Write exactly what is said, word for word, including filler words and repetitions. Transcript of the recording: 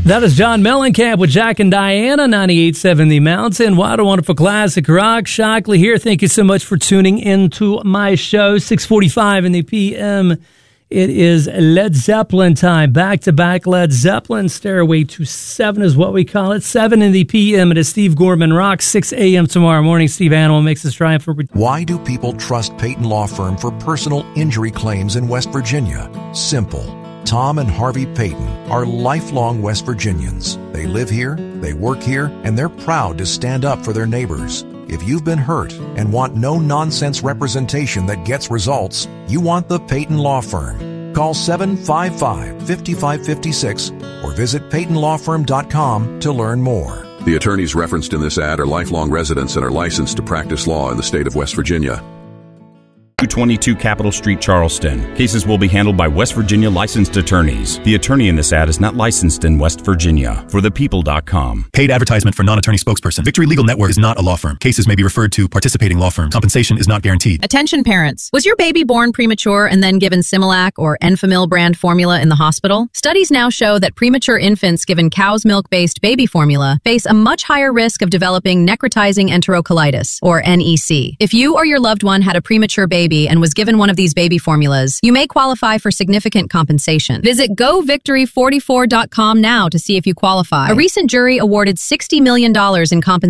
That is John Mellencamp with Jack and Diana, ninety-eight point seven The Mountain. What a wonderful classic rock. Shockley here. Thank you so much for tuning into my show. six forty-five in the P M. It is Led Zeppelin time. Back-to-back Led Zeppelin. Stairway to Seven is what we call it. seven in the P M. It is Steve Gorman Rock. six a.m. tomorrow morning. Steve Animal makes his triumph for... Why do people trust Peyton Law Firm for personal injury claims in West Virginia? Simple. Tom and Harvey Peyton are lifelong West Virginians. They live here, they work here, and they're proud to stand up for their neighbors. If you've been hurt and want no-nonsense representation that gets results, you want the Peyton Law Firm. Call seven five five, five five five six or visit peyton law firm dot com to learn more. The attorneys referenced in this ad are lifelong residents and are licensed to practice law in the state of West Virginia. two twenty-two Capitol Street, Charleston. Cases will be handled by West Virginia licensed attorneys. The attorney in this ad is not licensed in West Virginia. For the people dot com. Paid advertisement for non-attorney spokesperson. Victory Legal Network is not a law firm. Cases may be referred to participating law firms. Compensation is not guaranteed. Attention parents. Was your baby born premature and then given Similac or Enfamil brand formula in the hospital? Studies now show that premature infants given cow's milk-based baby formula face a much higher risk of developing necrotizing enterocolitis, or N E C. If you or your loved one had a premature baby and was given one of these baby formulas, you may qualify for significant compensation. Visit go victory forty-four dot com now to see if you qualify. A recent jury awarded sixty million dollars in compensation